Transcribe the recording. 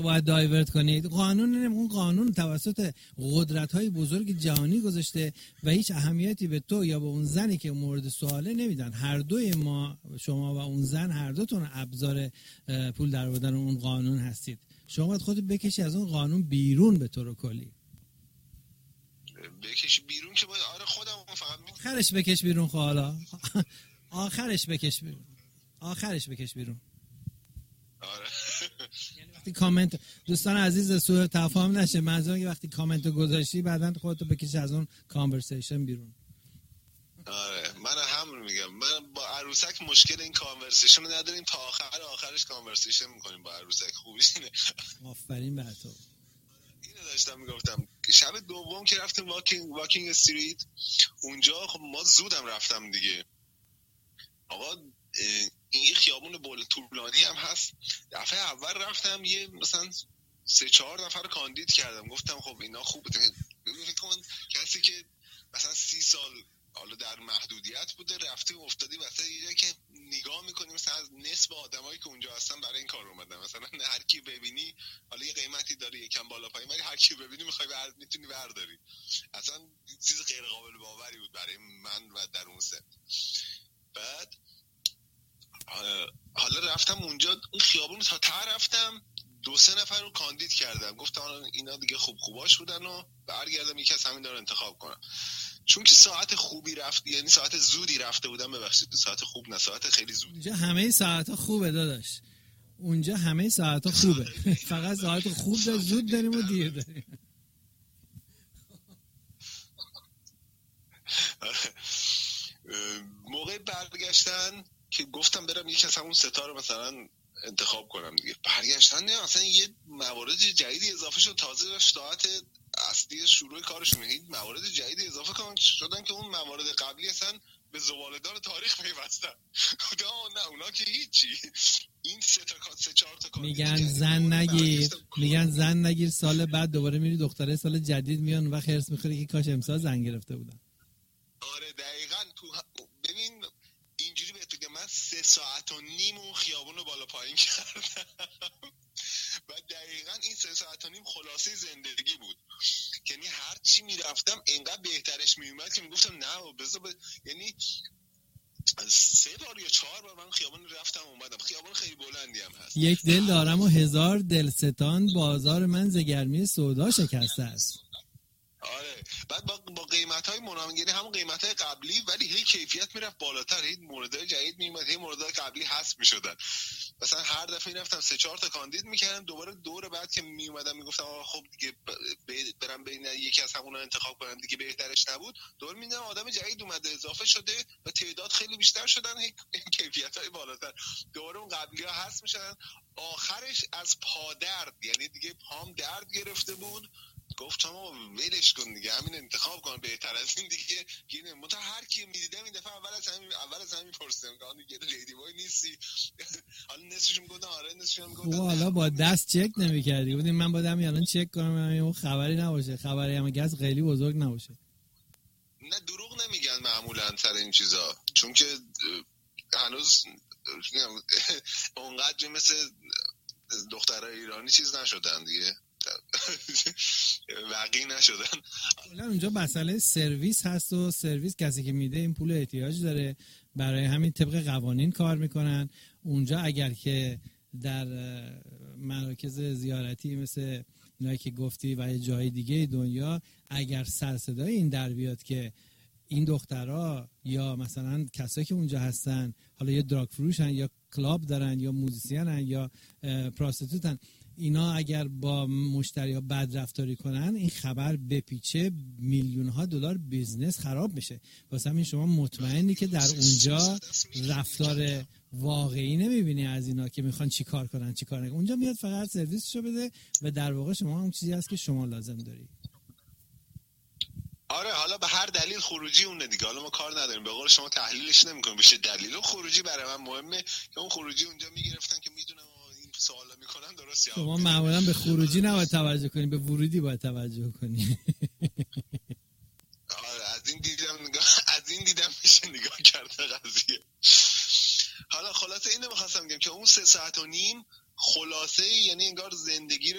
باید دایورت کنید. اون قانون توسط قدرت‌های بزرگ جهانی گذاشته و هیچ اهمیتی به تو یا به اون زنی که مورد سواله نمیدن. هر دوی ما، شما و اون زن، هر دوتون ابزار پول درآوردن اون قانون هستید. شما باید خودت بکشی از اون قانون بیرون به طور کلی. بکشی بیرون که باید خودم فقط آخرش بکش بیرون. حالا آخرش بکش بیرون. آره. یعنی وقتی کامنت، دوستان عزیز سوء تفاهم نشه، منظورم که وقتی کامنت رو گذاشتی بعداً خودتو بکش از اون کانورسیشن بیرون. آره من همون میگم، من با عروسک مشکل این کانورسیشن رو نداریم، تا آخرش کانورسیشن میکنیم با عروسک. خوبیش اینه. آفرین بر تو. اینو داشتم میگفتم. شب دوم که رفتیم واکینگ استریت، اونجا خب ما زودم رفتم دیگه. آقا این خیابون طولانی هم هست. دفعه اول رفتم یه مثلا 3-4 نفر کاندید کردم. گفتم خب اینا خوبه. فکر کن کسی که مثلا 30 سال حالا در محدودیت بوده رفتی افتادی واسه یه جایی که نگاه میکنی مثلا از نصف آدمایی که اونجا هستن برای این کار اومدن. مثلا هر کی ببینی حالا یه قیمتی داره یکم بالا پایین، ولی هر کی ببینی میتونی برداری. اصلا چیز غیر قابل باوری بود برای من و در اون سن. بعد حالا رفتم اونجا اون خیابون تا ته رفتم، 2-3 نفر رو کاندید کردم. گفتم اینا دیگه خوباش بودن و برگردم یکی از همین دارو انتخاب کنم. چون که ساعت خوبی رفت، یعنی ساعت زودی رفته بودم. ببخشید ساعت خوب نه، ساعت خیلی زود. اونجا همه ساعت‌ها خوبه داداش. اونجا همه ساعت‌ها خوبه. فقط ساعت خوب داریم، زود داریم و دیر داریم. موقع برگشتن که گفتم برم یکی از همون ستاره مثلا انتخاب کنم دیگه، برگشتن نه اصلا یه موارد جدیدی اضافه شد. تازه ساعت اصلی شروع کارشون این موارد جدیدی اضافه شدن که اون موارد قبلی اصلا به زباله‌دان تاریخ پیوستن. خدا نه اونا که هیچی. این 3-4 تا میگن زن نگیر سال بعد دوباره میری دختره سال جدید میان و خرس میخوری که کاش امسال زن گرفته بودن. آره دقیقاً. ببین اینجوری بهت بگم، من 3.5 ساعت اون خیابون رو بالا پایین کردم و دقیقاً این 3.5 ساعت خلاصه زندگی بود. یعنی هر چی میرفتم انقدر بهترش میومد که میگفتم نه بذار یعنی 3 بار یا 4 بار من خیابون رفتم اومدم. خیابون خیلی بلندی هم هست. یک دل دارم و 1000 دلستان، بازار من ز گرمی سودا شکسته است. آره بعد با قیمت‌های مناسب، همون قیمت‌های قبلی، ولی هی کیفیت میرفت بالاتر، هی موردهای جدید میومد، هی موردهای قبلی حذف میشدن. مثلا هر دفعه رفتم 3-4 تا کاندید میکردم، دوباره دور بعد که میومدم میگفتم خب دیگه برم بین یکی از همونا انتخاب کنم دیگه، بهترش نبود، دوباره میدیدم آدم جدید اومده اضافه شده و تعداد خیلی بیشتر شدن، هی کیفیت‌های بالاتر، دوباره اون قبلی‌ها حذف میشدن. آخرش از پادرد، یعنی دیگه پام درد گرفته بود، گفتم ولش کن دیگه، همین انتخاب کن، بهتر از این دیگه گیرم. من هر کی میدیدم این دفعه اول از همین میپرسیدم که دیگه لیدی بوی نیستی؟ حالا نصفشون گفتن آره، نصفشون گفتن نه. حالا با دست چک نمی‌کردی؟ بودین من بودم الان چک کنم اون خبری نباشه، خبری هم گز خیلی بزرگ نباشه. نه دروغ نمیگن معمولا سر این چیزا، چون که هنوز اونقدر مثل دخترای ایرانی چیز نشدن دیگه، وقی نشدن. حالا اونجا مسئله سرویس هست و سرویس کسی که میده این پول احتیاج داره، برای همین طبق قوانین کار میکنن. اونجا اگر که در مراکز زیارتی مثل اینایی که گفتی و جای دیگه دنیا اگر سر صدای این در بیاد که این دخترها یا مثلا کسایی که اونجا هستن حالا یا دراگ فروشن یا کلاب دارن یا موزیسینن یا پراستیتوتن، اینا اگر با مشتری ها بد رفتاری کنن، این خبر بپیچه، میلیون ها دلار بیزنس خراب میشه. واسه همین شما مطمئنی که در اونجا رفتار واقعی نمیبینی از اینا که میخوان چی کار کنن چی کار نکنن. اونجا میاد فقط سرویسشو بده و در واقع شما اون چیزی هست که شما لازم داری. آره حالا به هر دلیل خروجی اونه دیگه، حالا ما کار نداریم، به قول شما تحلیلش نمی‌کنیم بشه دلیل. اون خروجی برای من مهمه که اون خروجی اونجا میگرفتن که میدونم این سوالا میکنن درست. شما معمولا به خروجی نباید توجه کنی، به ورودی باید توجه کنی. آره از این دیدم میشه نگاه کرده قضیه. حالا خلاصه اینو می‌خواستم بگم که اون 3.5 ساعت خلاصه، یعنی انگار زندگی رو